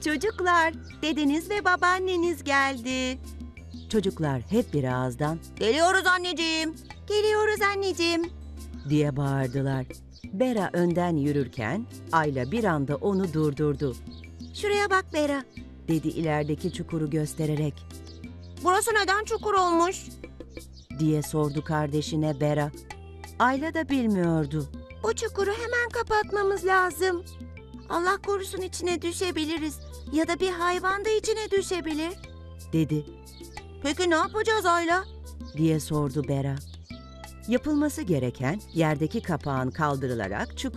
Çocuklar, dedeniz ve babaanneniz geldi. Çocuklar hep bir ağızdan "Geliyoruz anneciğim, geliyoruz anneciğim" diye bağırdılar. Bera önden yürürken Ayla bir anda onu durdurdu. "Şuraya bak Bera," dedi ilerideki çukuru göstererek. "Burası neden çukur olmuş?" diye sordu kardeşine Bera. Ayla da bilmiyordu. "Bu çukuru hemen kapatmamız lazım. Allah korusun içine düşebiliriz ya da bir hayvan da içine düşebilir," dedi. "Peki ne yapacağız Ayla?" diye sordu Bera. Yapılması gereken yerdeki kapağın kaldırılarak çukur